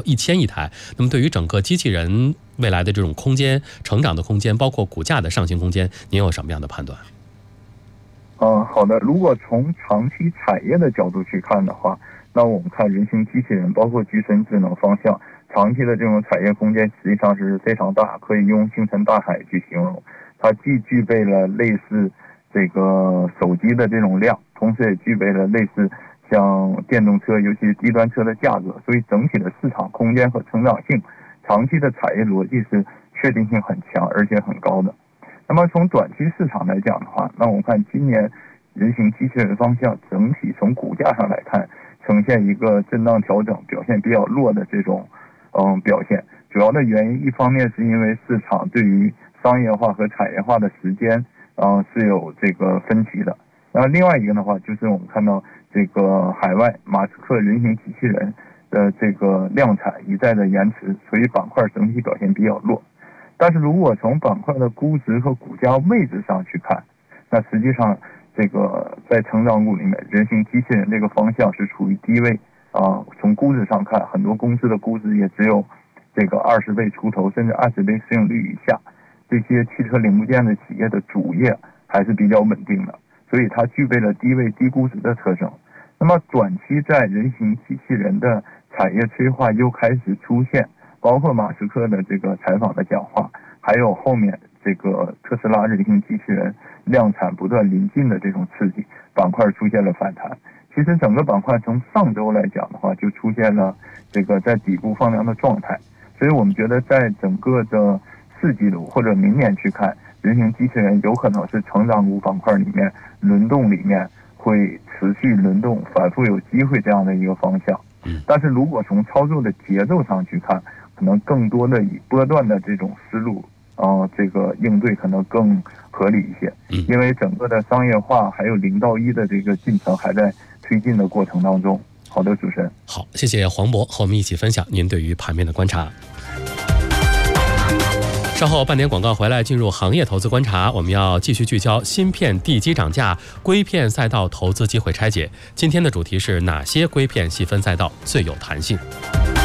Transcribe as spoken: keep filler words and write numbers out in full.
一千亿台。那么对于整个机器人未来的这种空间成长的空间，包括股价的上行空间，您有什么样的判断？ 嗯，好的。如果从长期产业的角度去看的话，那我们看人形机器人，包括集成智能方向，长期的这种产业空间实际上是非常大，可以用星辰大海去形容。它既具备了类似这个手机的这种量，同时也具备了类似像电动车，尤其是低端车的价格，所以整体的市场空间和成长性，长期的产业逻辑是确定性很强，而且很高的。那么从短期市场来讲的话，那我们看今年人形机器人方向整体从股价上来看，呈现一个震荡调整，表现比较弱的这种嗯表现。主要的原因，一方面是因为市场对于商业化和产业化的时间啊、嗯、是有这个分歧的。然后另外一个的话，就是我们看到这个海外马斯克人形机器人的这个量产一再的延迟，所以板块整体表现比较弱。但是如果从板块的估值和股价位置上去看，那实际上这个在成长股里面，人形机器人这个方向是处于低位啊。从估值上看，很多公司的估值也只有这个二十倍出头，甚至二十倍市盈率以下。这些汽车零部件的企业的主业还是比较稳定的，所以它具备了低位低估值的特征。那么短期在人形机器人的产业催化又开始出现，包括马斯克的这个采访的讲话，还有后面这个特斯拉人形机器人量产不断临近的这种刺激，板块出现了反弹。其实整个板块从上周来讲的话，就出现了这个在底部放量的状态，所以我们觉得在整个的四季度或者明年去看，人形机器人有可能是成长股板块里面轮动里面会持续轮动，反复有机会这样的一个方向。但是如果从操作的节奏上去看，可能更多的以波段的这种思路啊、呃，这个应对可能更合理一些，因为整个的商业化还有零到一的这个进程还在推进的过程当中。好的，主持人。 好，谢谢黄渤和我们一起分享您对于盘面的观察。稍后半点广告回来，进入行业投资观察，我们要继续聚焦芯片地基涨价、硅片赛道投资机会拆解。今天的主题是哪些硅片细分赛道最有弹性？